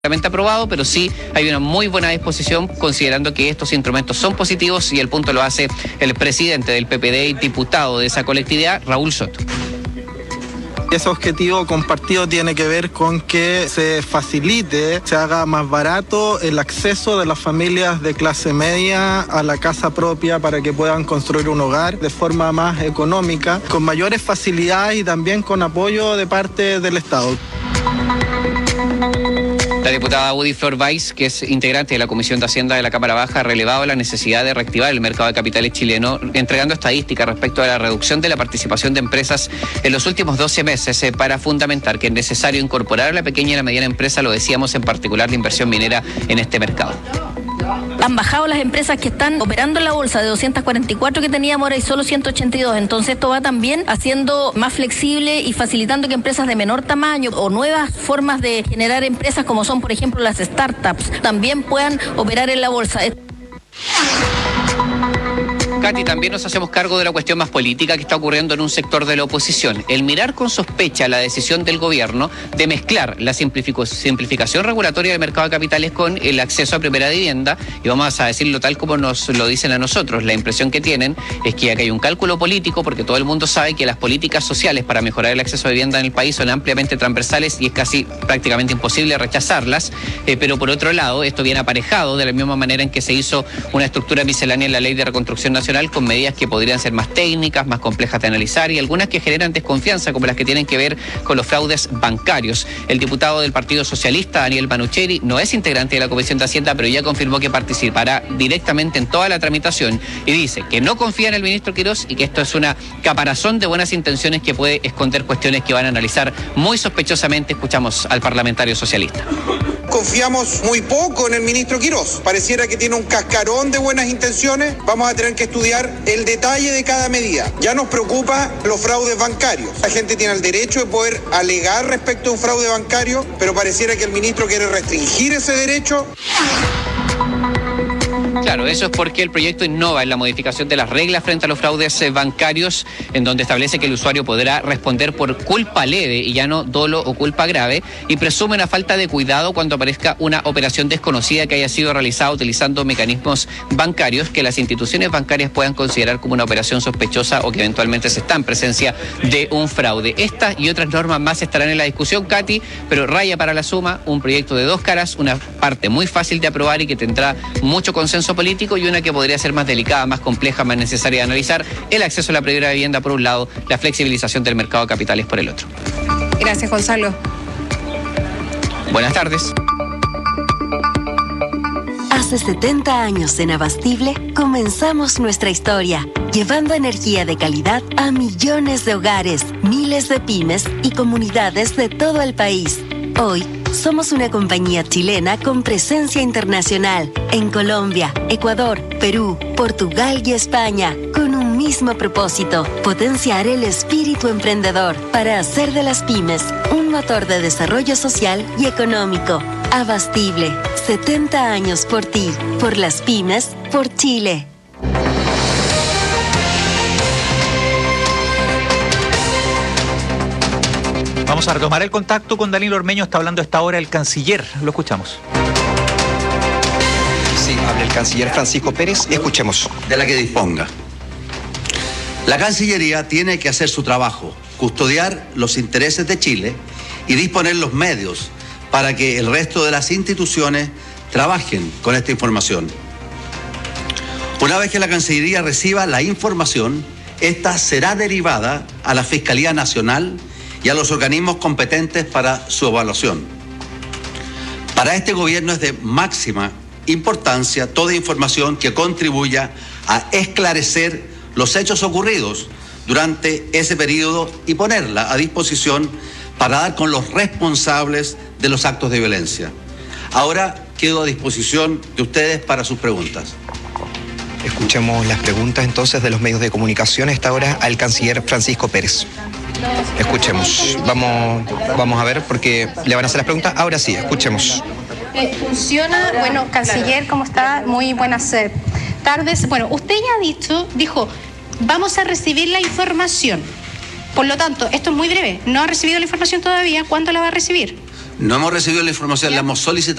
aprobado, pero sí hay una muy buena disposición considerando que estos instrumentos son positivos y el punto lo hace el presidente del PPD y diputado de esa colectividad, Raúl Soto. Ese objetivo compartido tiene que ver con que se facilite, se haga más barato el acceso de las familias de clase media a la casa propia para que puedan construir un hogar de forma más económica, con mayores facilidades y también con apoyo de parte del Estado. La diputada Woody Flor Weiss, que es integrante de la Comisión de Hacienda de la Cámara Baja, ha relevado la necesidad de reactivar el mercado de capitales chileno, entregando estadísticas respecto a la reducción de la participación de empresas en los últimos 12 meses para fundamentar que es necesario incorporar a la pequeña y la mediana empresa, lo decíamos, en particular la inversión minera en este mercado. Han bajado las empresas que están operando en la bolsa de 244 que teníamos, ahora hay solo 182. Entonces esto va también haciendo más flexible y facilitando que empresas de menor tamaño o nuevas formas de generar empresas, como son por ejemplo las startups, también puedan operar en la bolsa. Katy, también nos hacemos cargo de la cuestión más política que está ocurriendo en un sector de la oposición. El mirar con sospecha la decisión del gobierno de mezclar la simplificación regulatoria del mercado de capitales con el acceso a primera vivienda, y vamos a decirlo tal como nos lo dicen a nosotros. La impresión que tienen es que aquí hay un cálculo político, porque todo el mundo sabe que las políticas sociales para mejorar el acceso a vivienda en el país son ampliamente transversales y es casi prácticamente imposible rechazarlas, pero por otro lado, esto viene aparejado de la misma manera en que se hizo una estructura miscelánea en la Ley de Reconstrucción Nacional, con medidas que podrían ser más técnicas, más complejas de analizar y algunas que generan desconfianza, como las que tienen que ver con los fraudes bancarios. El diputado del Partido Socialista, Daniel Manucheri, no es integrante de la Comisión de Hacienda, pero ya confirmó que participará directamente en toda la tramitación y dice que no confía en el ministro Quirós y que esto es una caparazón de buenas intenciones que puede esconder cuestiones que van a analizar muy sospechosamente. Escuchamos al parlamentario socialista. Confiamos muy poco en el ministro Quirós. Pareciera que tiene un cascarón de buenas intenciones. Vamos a tener que estudiar el detalle de cada medida. Ya nos preocupa los fraudes bancarios. La gente tiene el derecho de poder alegar respecto a un fraude bancario, pero pareciera que el ministro quiere restringir ese derecho. Claro, eso es porque el proyecto innova en la modificación de las reglas frente a los fraudes bancarios, en donde establece que el usuario podrá responder por culpa leve y ya no dolo o culpa grave, y presume una falta de cuidado cuando aparezca una operación desconocida que haya sido realizada utilizando mecanismos bancarios que las instituciones bancarias puedan considerar como una operación sospechosa o que eventualmente se está en presencia de un fraude. Estas y otras normas más estarán en la discusión, Katy, pero raya para la suma, un proyecto de dos caras, una parte muy fácil de aprobar y que tendrá mucho consenso político, y una que podría ser más delicada, más compleja, más necesaria de analizar: el acceso a la primera vivienda por un lado, la flexibilización del mercado de capitales por el otro. Gracias, Gonzalo. Buenas tardes. Hace 70 años en Abastible comenzamos nuestra historia, llevando energía de calidad a millones de hogares, miles de pymes y comunidades de todo el país. Hoy somos una compañía chilena con presencia internacional en Colombia, Ecuador, Perú, Portugal y España, con un mismo propósito: potenciar el espíritu emprendedor para hacer de las pymes un motor de desarrollo social y económico. Abastible, 70 años por ti, por las pymes, por Chile. Vamos a retomar el contacto con Danilo Ormeño. Está hablando a esta hora el canciller. Lo escuchamos. Sí, habla el canciller Francisco Pérez. Escuchemos. De la que disponga. La Cancillería tiene que hacer su trabajo, custodiar los intereses de Chile y disponer los medios para que el resto de las instituciones trabajen con esta información. Una vez que la Cancillería reciba la información, esta será derivada a la Fiscalía Nacional y a los organismos competentes para su evaluación. Para este gobierno es de máxima importancia toda información que contribuya a esclarecer los hechos ocurridos durante ese periodo y ponerla a disposición para dar con los responsables de los actos de violencia. Ahora quedo a disposición de ustedes para sus preguntas. Escuchemos las preguntas entonces de los medios de comunicación a esta hora al canciller Francisco Pérez. Escuchemos. Vamos a ver porque le van a hacer las preguntas. Ahora sí, escuchemos. Funciona. Bueno, canciller, ¿cómo está? Muy buenas tardes. Bueno, usted ya dijo, vamos a recibir la información. Por lo tanto, esto es muy breve. ¿No ha recibido la información todavía? ¿Cuándo la va a recibir? No hemos recibido la información, la hemos solicitado.